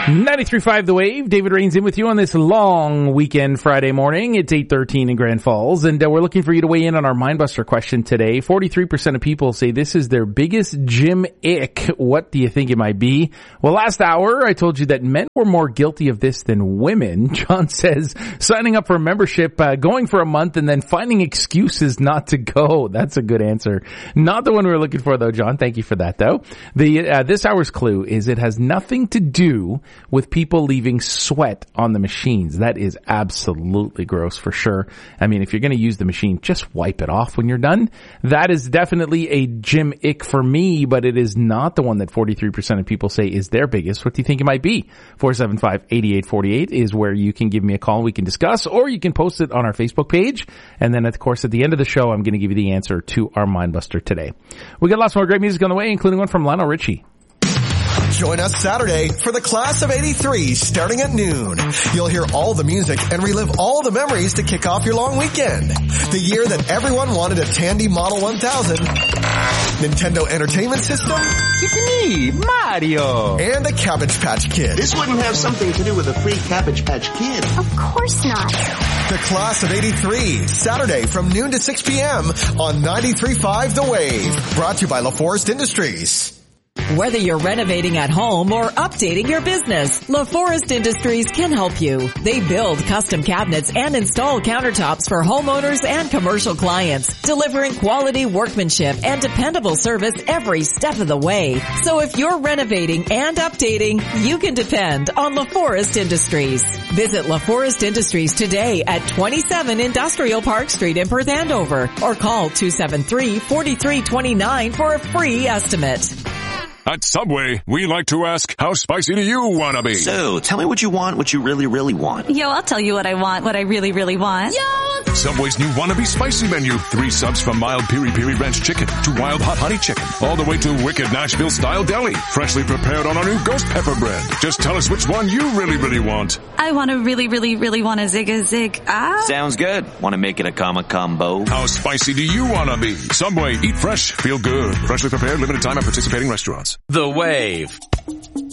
93.5 The Wave. David Rains in with you on this long weekend Friday morning. It's 8:13 in Grand Falls, and we're looking for you to weigh in on our Mindbuster question today. 43% of people say this is their biggest gym ick. What do you think it might be? Well, last hour I told you that men were more guilty of this than women. John says signing up for a membership, going for a month, and then finding excuses not to go. That's a good answer. Not the one we were looking for, though, John. Thank you for that, though. This hour's clue is it has nothing to do with people leaving sweat on the machines. That is absolutely gross for sure. I mean, if you're going to use the machine, just wipe it off when you're done. That is definitely a gym ick for me, but it is not the one that 43% of people say is their biggest. What do you think it might be? 475-8848 is where you can give me a call. We can discuss, or you can post it on our Facebook page. And then, of course, at the end of the show, I'm going to give you the answer to our Mindbuster today. We got lots more great music on the way, including one from Lionel Richie. Join us Saturday for the Class of 83 starting at noon. You'll hear all the music and relive all the memories to kick off your long weekend. The year that everyone wanted a Tandy Model 1000, Nintendo Entertainment System, it's me, Mario, and a Cabbage Patch Kid. This wouldn't have something to do with a free Cabbage Patch Kid. Of course not. The Class of 83, Saturday from noon to 6 p.m. on 93.5 The Wave. Brought to you by LaForest Industries. Whether you're renovating at home or updating your business, LaForest Industries can help you. They build custom cabinets and install countertops for homeowners and commercial clients, delivering quality workmanship and dependable service every step of the way. So if you're renovating and updating, you can depend on LaForest Industries. Visit LaForest Industries today at 27 Industrial Park Street in Perth Andover, or call 273-4329 for a free estimate. At Subway, we like to ask, how spicy do you want to be? So, tell me what you want, what you really, really want. Yo, I'll tell you what I want, what I really, really want. Yo! Subway's new Wannabe Spicy menu. 3 subs from mild piri-piri ranch chicken to wild hot honey chicken, all the way to wicked Nashville-style deli, freshly prepared on our new ghost pepper bread. Just tell us which one you really, really want. I want to really, really, really want a zig. Sounds good. Want to make it a combo? How spicy do you want to be? Subway, eat fresh, feel good. Freshly prepared, limited time at participating restaurants. The Wave.